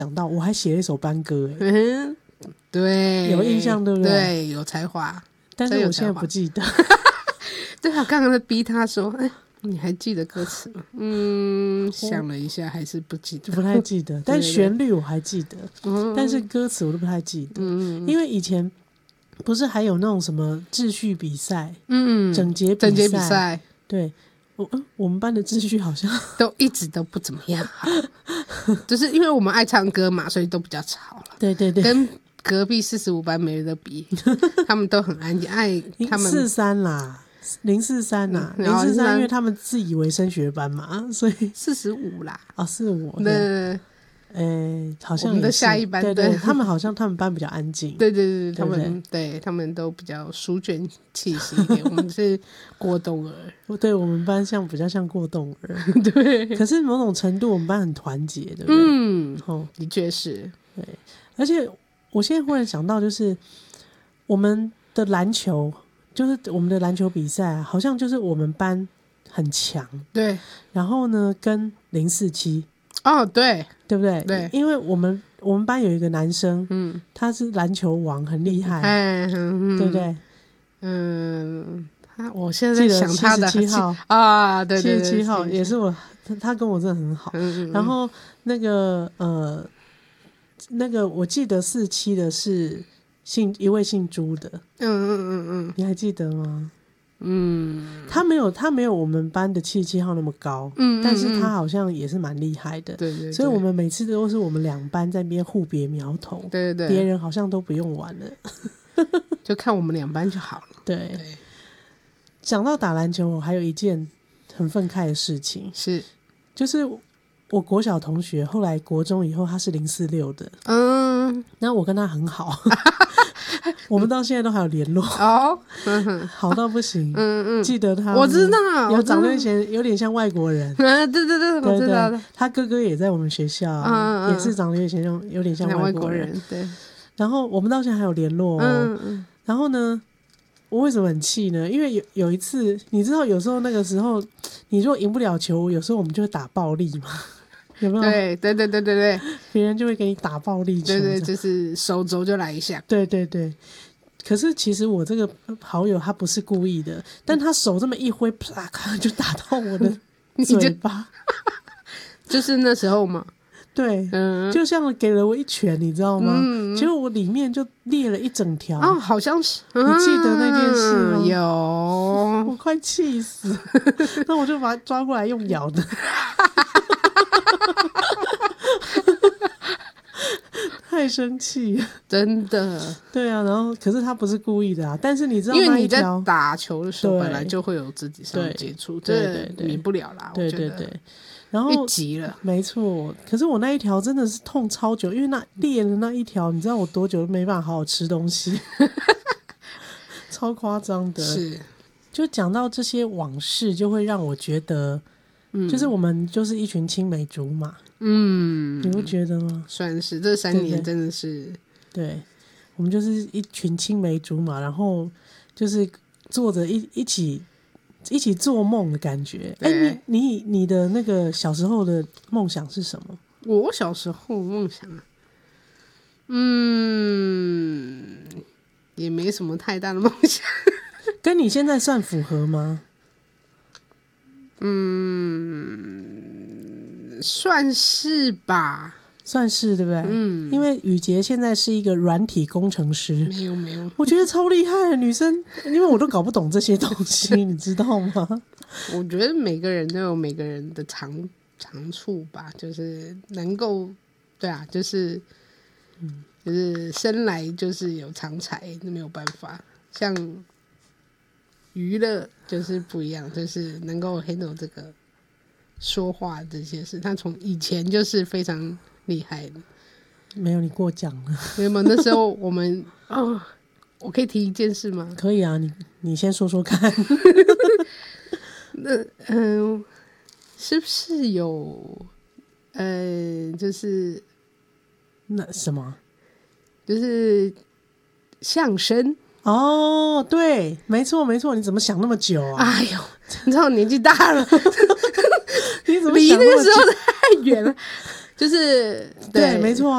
想到我还写了一首班歌， 对， 有印象对不对？ 对，有才华， 但是我现在不记得。 对啊，刚刚在逼他说，你还记得歌词吗？想了一下，还是不记得， 不太记得。但旋律我还记得，但是歌词我都不太记得。因为以前不是还有那种什么秩序比赛，整洁比赛，对。我们班的秩序好像都一直都不怎么样好，就是因为我们爱唱歌嘛，所以都比较吵了。 对对对， 跟隔壁45班没人的比，他们都很安静。他们 043啦，043啦，043，因为他们自以为升学班嘛，所以 45啦。 哦，45。 对， 好像我们的下一班， 对，他们好像他们班比较安静。 对对对，他们都比较书卷气息一点。我们是过动儿， 对，我们班比较像过动儿。 对， 可是某种程度我们班很团结，对不对？ 的确是。 对，而且我现在忽然想到，就是我们的篮球，就是我们的篮球比赛，好像就是我们班很强。 对， 然后呢，跟047。 对， 对不对？ 对， 因为我们班有一个男生，他是篮球王，很厉害，对不对？ 我现在在想他的 77号啊，对对对，77号也是我，他跟我真的很好。然后那个我记得47的是一位姓朱的，你还记得吗？他没有我们班的77号那么高，但是他好像也是蛮厉害的， 对， 所以我们每次都是我们两班在那边互别苗头， 对， 别人好像都不用玩了， 就看我们两班就好了。 对，讲到打篮球，我还有一件很愤慨的事情，就是我国小同学后来国中以后他是046的，那我跟他很好。我们到现在都还有联络好到不行。记得他， 我知道， 有长得有点像外国人。 对，我知道的。 他哥哥也在我们学校，也是长得有点像外国人。 对， 然后我们到现在还有联络然后呢，我为什么很气呢？因为有一次，你知道，有时候那个时候，你如果赢不了球，有时候我们就会打暴力嘛。有没有？ 对， 别人就会给你打暴力球， 对，就是手肘就来一下， 对。可是其实我这个好友他不是故意的，但他手这么一挥，啪，就打到我的嘴巴， 就是那时候嘛， 对，就像给了我一拳，你知道吗？结果我里面就裂了一整条好像是， 你记得那件事吗？ 有， 我快气死，那我就把他抓过来用咬的。太生气， 真的。 对啊，然后可是他不是故意的啊，但是你知道， 因为你在打球的时候本来就会有肢体上的接触， 对， 免不了啦。 对，然后一急了， 没错。可是我那一条真的是痛超久，因为那裂了那一条，你知道我多久都没办法好好吃东西，超夸张的。 是， 就讲到这些往事，就会让我觉得，就是我们就是一群青梅竹马。你不觉得吗？ 算是这3年真的是， 对，我们就是一群青梅竹马，然后就是坐着一起做梦的感觉。你的那个小时候的梦想是什么？ 我小时候梦想也没什么太大的梦想。 跟你现在算符合吗？ 算是吧， 算是，对不对？因为宇杰现在是一个软体工程师， 没有， 我觉得超厉害的女生，因为我都搞不懂这些东西，你知道吗？ 我觉得每个人都有每个人的长处吧，就是能够，对啊，就是生来就是有长才，没有办法。像娱乐就是不一样，就是能够 handle 这个说话这些事，他从以前就是非常厉害的。 没有，你过奖了。 没有，那时候我们我可以提一件事吗？ 可以啊，你先说说看。 那是不是有就是那什么？ 就是相声。 哦，对，没错，你怎么想那么久啊？ 哎呦，你知道我年纪大了， 你怎么离想那么久？ 那个时候太远了。就是对，没错